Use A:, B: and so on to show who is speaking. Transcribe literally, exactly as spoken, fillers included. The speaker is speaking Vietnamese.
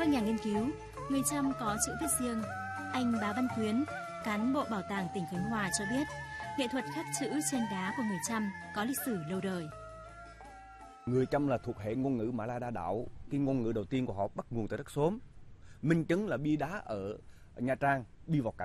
A: các nhà nghiên cứu, người Chăm có chữ viết riêng. Anh Bá Văn Tuyến, cán bộ bảo tàng tỉnh Khánh Hòa cho biết, nghệ thuật khắc chữ trên đá của người Chăm có lịch sử lâu đời.
B: Người Chăm là thuộc hệ ngôn ngữ Mã La Đa Đạo. Cái ngôn ngữ đầu tiên của họ bắt nguồn từ đất Xóm. Minh chứng là bia đá ở Nha Trang đi vào cảnh